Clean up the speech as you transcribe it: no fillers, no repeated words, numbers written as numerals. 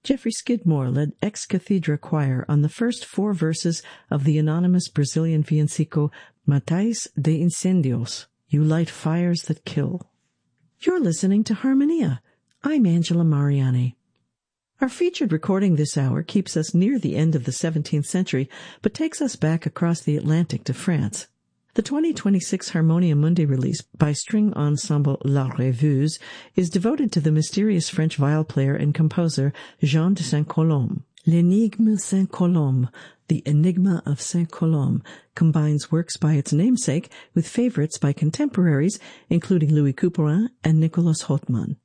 Jeffrey Skidmore led Ex Cathedra Choir on the first 4 verses of the anonymous Brazilian villancico Matais de Incendios, You Light Fires That Kill. You're listening to Harmonia. I'm Angela Mariani. Our featured recording this hour keeps us near the end of the 17th century, but takes us back across the Atlantic to France. The 2026 Harmonia Mundi release by string ensemble La Rêveuse is devoted to the mysterious French viol player and composer Jean de Saint-Colombe. L'Énigme Saint-Colombe, the Enigma of Saint-Colombe, combines works by its namesake with favorites by contemporaries, including Louis Couperin and Nicolas Hautman.